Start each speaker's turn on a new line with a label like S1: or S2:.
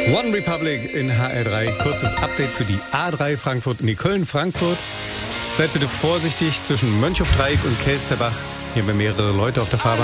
S1: One Republic in HR3. Kurzes Update für die A3 Frankfurt, nee, Köln-Frankfurt. Seid bitte vorsichtig zwischen Mönchhofdreieck und Kelsterbach. Hier haben wir mehrere Leute auf der Fahrbahn.